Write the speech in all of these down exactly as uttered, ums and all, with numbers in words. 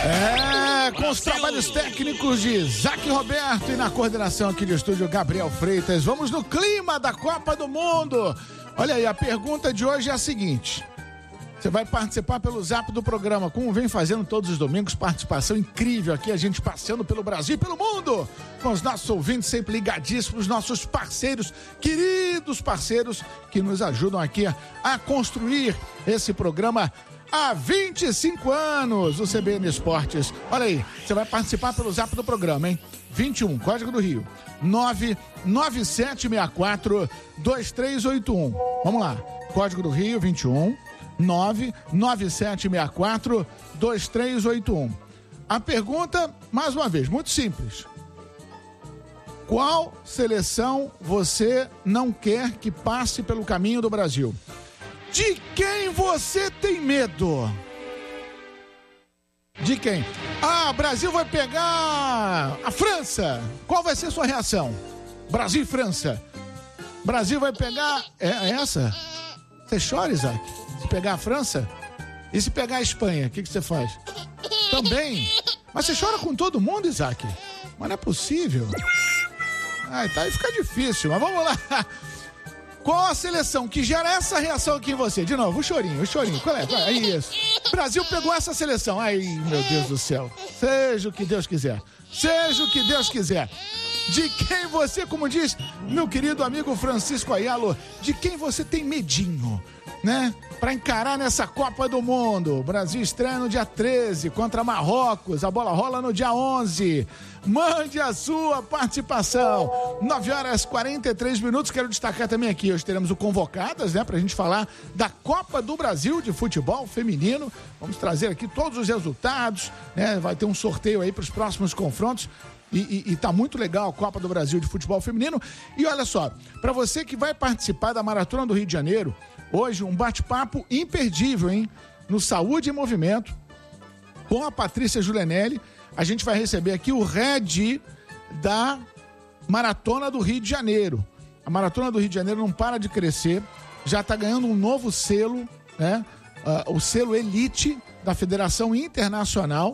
É, com os trabalhos técnicos de Isaac Roberto e na coordenação aqui de estúdio Gabriel Freitas, vamos no clima da Copa do Mundo. Olha aí, a pergunta de hoje é a seguinte: você vai participar pelo zap do programa, como vem fazendo todos os domingos, participação incrível aqui, a gente passeando pelo Brasil e pelo mundo, com os nossos ouvintes sempre ligadíssimos, nossos parceiros, queridos parceiros, que nos ajudam aqui a construir esse programa há vinte e cinco anos, o C B N Esportes. Olha aí, você vai participar pelo zap do programa, hein? vinte e um, Código do Rio, nove nove sete seis quatro, dois três oito um. Vamos lá, Código do Rio, vinte e um, nove nove sete seis quatro, dois três oito um. A pergunta, mais uma vez, muito simples. Qual seleção você não quer que passe pelo caminho do Brasil? De quem você tem medo? De quem? Ah, Brasil vai pegar a França. Qual vai ser a sua reação? Brasil e França. Brasil vai pegar... É essa? Você chora, Isaac? Se pegar a França? E se pegar a Espanha, o que, que você faz? Também. Mas você chora com todo mundo, Isaac? Mas não é possível. Ah, tá, aí fica difícil, mas vamos lá. Qual a seleção que gera essa reação aqui em você? De novo, o chorinho, o chorinho. Qual é? É isso. Brasil pegou essa seleção. Ai, meu Deus do céu. Seja o que Deus quiser. Seja o que Deus quiser. De quem você, como diz meu querido amigo Francisco Ayalo, de quem você tem medinho, né? Para encarar nessa Copa do Mundo. O Brasil estreia no dia treze contra Marrocos. A bola rola no dia onze. Mande a sua participação. nove horas e quarenta e três minutos. Quero destacar também aqui, hoje teremos o Convocadas, né? Pra gente falar da Copa do Brasil de futebol feminino. Vamos trazer aqui todos os resultados, né? Vai ter um sorteio aí para os próximos confrontos. E, e, e tá muito legal a Copa do Brasil de futebol feminino. E olha só, para você que vai participar da Maratona do Rio de Janeiro, hoje um bate-papo imperdível, hein? No Saúde em Movimento, com a Patrícia Julianelli. A gente vai receber aqui o head da Maratona do Rio de Janeiro. A Maratona do Rio de Janeiro não para de crescer, já está ganhando um novo selo, né? Uh, o selo Elite da Federação Internacional,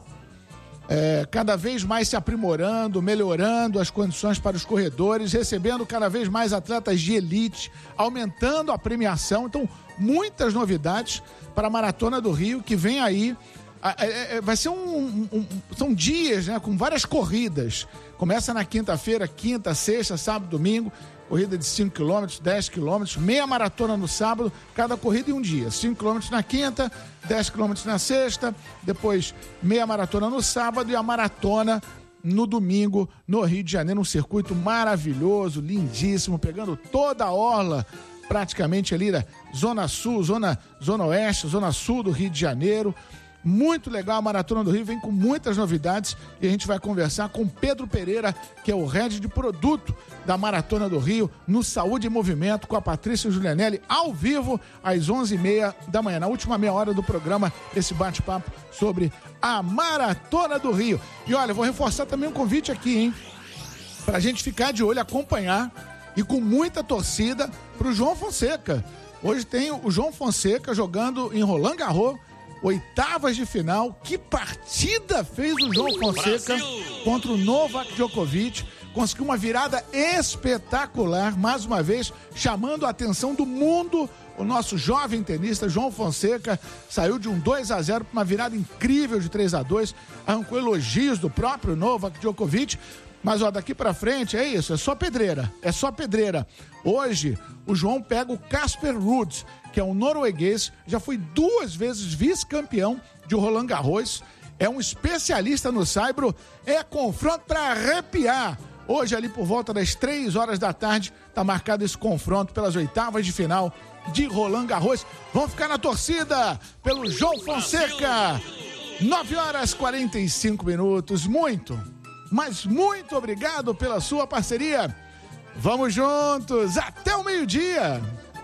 é, cada vez mais se aprimorando, melhorando as condições para os corredores, recebendo cada vez mais atletas de elite, aumentando a premiação. Então, muitas novidades para a Maratona do Rio, que vem aí. É, é, vai ser um, um, um... São dias, né? Com várias corridas. Começa na quinta-feira, quinta, sexta, sábado, domingo. Corrida de cinco quilômetros, dez quilômetros, meia maratona no sábado, cada corrida em um dia. cinco quilômetros na quinta, dez quilômetros na sexta, depois meia maratona no sábado e a maratona no domingo no Rio de Janeiro. Um circuito maravilhoso, lindíssimo, pegando toda a orla, praticamente ali da Zona Sul, Zona, Zona Oeste, Zona Sul do Rio de Janeiro. Muito legal, a Maratona do Rio vem com muitas novidades e a gente vai conversar com Pedro Pereira, que é o head de produto da Maratona do Rio, no Saúde em Movimento, com a Patrícia Julianelli, ao vivo, às onze e meia da manhã. Na última meia hora do programa, esse bate-papo sobre a Maratona do Rio. E olha, vou reforçar também um convite aqui, hein? Pra gente ficar de olho, acompanhar e com muita torcida pro João Fonseca. Hoje tem o João Fonseca jogando em Roland Garros, oitavas de final. Que partida fez o João Fonseca Brasil contra o Novak Djokovic. Conseguiu uma virada espetacular, mais uma vez chamando a atenção do mundo. O nosso jovem tenista João Fonseca saiu de um dois a zero para uma virada incrível de três a dois, arrancou elogios do próprio Novak Djokovic. Mas ó, daqui pra frente é isso, é só pedreira, é só pedreira. Hoje o João pega o Casper Ruud, que é um norueguês, já foi duas vezes vice-campeão de Roland Garros, é um especialista no saibro, é confronto para arrepiar. Hoje ali por volta das três horas da tarde tá marcado esse confronto pelas oitavas de final de Roland Garros. Vamos ficar na torcida pelo João Fonseca. nove horas e quarenta e cinco minutos, muito, mas muito obrigado pela sua parceria. Vamos juntos até o meio-dia.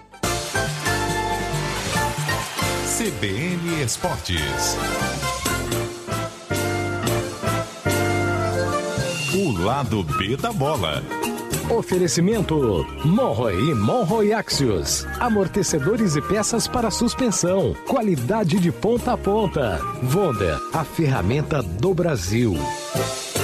C B N Esportes. O lado B da bola. Oferecimento Monroe e Monroe Axios. Amortecedores e peças para suspensão. Qualidade de ponta a ponta. Wonder, a ferramenta do Brasil.